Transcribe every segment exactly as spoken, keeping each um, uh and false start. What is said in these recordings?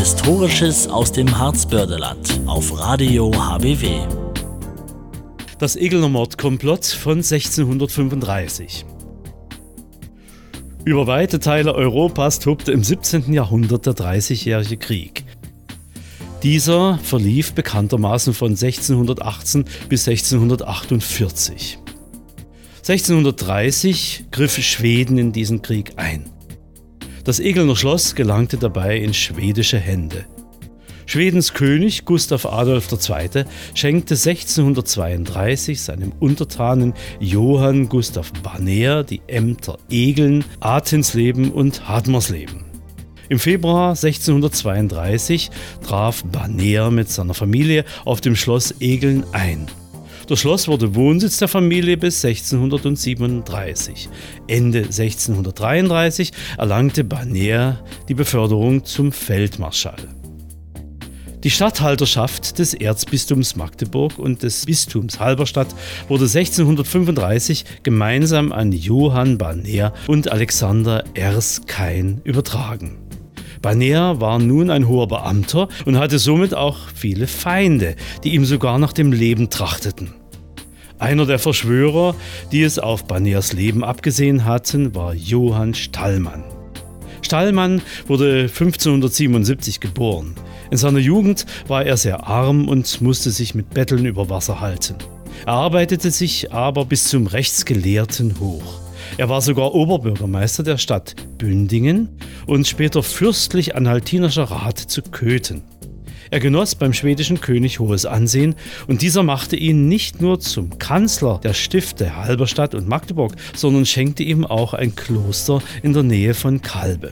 Historisches aus dem Harzbörderland auf Radio H B W. Das Egelner Mordkomplott von sechzehnhundertfünfunddreißig. Über weite Teile Europas tobte im siebzehnten Jahrhundert der Dreißigjährige Krieg. Dieser verlief bekanntermaßen von sechzehnhundertachtzehn bis sechzehnhundertachtundvierzig. sechzehnhundertdreißig griff Schweden in diesen Krieg ein. Das Egelner Schloss gelangte dabei in schwedische Hände. Schwedens König Gustav Adolf der Zweite schenkte sechzehnhundertzweiunddreißig seinem Untertanen Johann Gustav Barneer die Ämter Egeln, Atinsleben und Hadmersleben. Im Februar sechzehnhundertzweiunddreißig traf Barneer mit seiner Familie auf dem Schloss Egeln ein. Das Schloss wurde Wohnsitz der Familie bis sechzehnhundertsiebenunddreißig. Ende sechzehnhundertdreiunddreißig erlangte Barneer die Beförderung zum Feldmarschall. Die Statthalterschaft des Erzbistums Magdeburg und des Bistums Halberstadt wurde sechzehnhundertfünfunddreißig gemeinsam an Johann Barneer und Alexander Erskine übertragen. Barneer war nun ein hoher Beamter und hatte somit auch viele Feinde, die ihm sogar nach dem Leben trachteten. Einer der Verschwörer, die es auf Barneers Leben abgesehen hatten, war Johann Stallmann. Stallmann wurde fünfzehnhundertsiebenundsiebzig geboren. In seiner Jugend war er sehr arm und musste sich mit Betteln über Wasser halten. Er arbeitete sich aber bis zum Rechtsgelehrten hoch. Er war sogar Oberbürgermeister der Stadt Bündingen und später fürstlich-anhaltinischer Rat zu Köthen. Er genoss beim schwedischen König hohes Ansehen und dieser machte ihn nicht nur zum Kanzler der Stifte Halberstadt und Magdeburg, sondern schenkte ihm auch ein Kloster in der Nähe von Kalbe.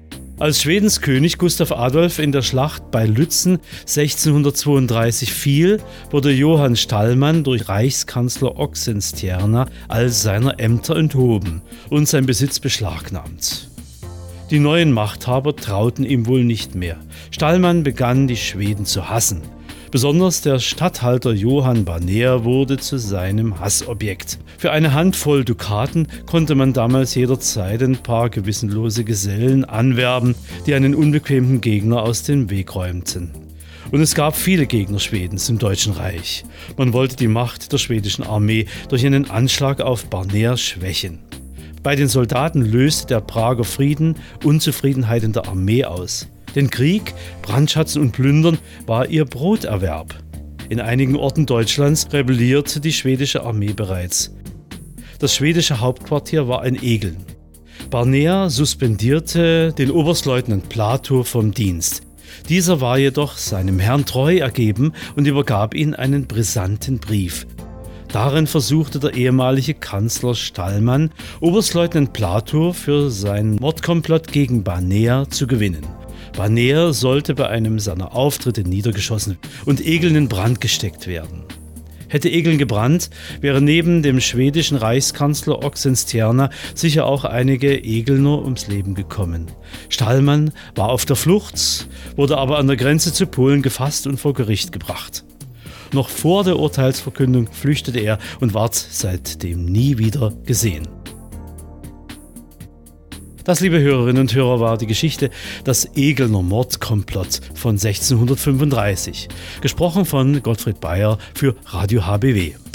Als Schwedens König Gustav Adolf in der Schlacht bei Lützen sechzehnhundertzweiunddreißig fiel, wurde Johann Stallmann durch Reichskanzler Oxenstierna all seiner Ämter enthoben und sein Besitz beschlagnahmt. Die neuen Machthaber trauten ihm wohl nicht mehr. Stallmann begann, die Schweden zu hassen. Besonders der Statthalter Johann Barneer wurde zu seinem Hassobjekt. Für eine Handvoll Dukaten konnte man damals jederzeit ein paar gewissenlose Gesellen anwerben, die einen unbequemen Gegner aus dem Weg räumten. Und es gab viele Gegner Schwedens im Deutschen Reich. Man wollte die Macht der schwedischen Armee durch einen Anschlag auf Barneer schwächen. Bei den Soldaten löste der Prager Frieden Unzufriedenheit in der Armee aus. Denn Krieg, Brandschatzen und Plündern war ihr Broterwerb. In einigen Orten Deutschlands rebellierte die schwedische Armee bereits. Das schwedische Hauptquartier war in Egeln. Barneer suspendierte den Oberstleutnant Platow vom Dienst. Dieser war jedoch seinem Herrn treu ergeben und übergab ihm einen brisanten Brief. Darin versuchte der ehemalige Kanzler Stallmann, Oberstleutnant Platow für sein Mordkomplott gegen Barneer zu gewinnen. Barneer sollte bei einem seiner Auftritte niedergeschossen und Egeln in Brand gesteckt werden. Hätte Egeln gebrannt, wäre neben dem schwedischen Reichskanzler Oxenstierna sicher auch einige Egelner ums Leben gekommen. Stallmann war auf der Flucht, wurde aber an der Grenze zu Polen gefasst und vor Gericht gebracht. Noch vor der Urteilsverkündung flüchtete er und ward seitdem nie wieder gesehen. Das, liebe Hörerinnen und Hörer, war die Geschichte Das Egelner Mordkomplott von sechzehnhundertfünfunddreißig. Gesprochen von Gottfried Beyer für Radio H B W.